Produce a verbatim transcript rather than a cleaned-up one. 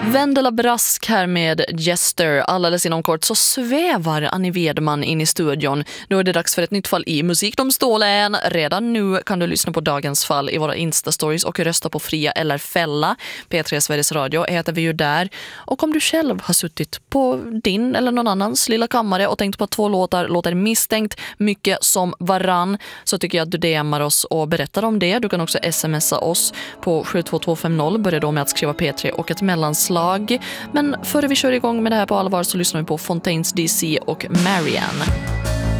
Vendela Brask här med Jester. Alldeles inom kort så svävar Annie Wedman in i studion. Då är det dags för ett nytt fall i Musikdomstolen. Redan nu kan du lyssna på dagens fall i våra Insta-stories och rösta på Fria eller Fälla. P tre Sveriges Radio heter vi ju där. Och om du själv har suttit på din eller någon annans lilla kammare och tänkt på att två låtar låter misstänkt mycket som varann, så tycker jag att du D M:ar oss och berättar om det. Du kan också smsa oss på sju två två fem noll. Börja då med att skriva P tre och ett mellanslag. Men före vi kör igång med det här på allvar så lyssnar vi på Fontaines D C och Marianne.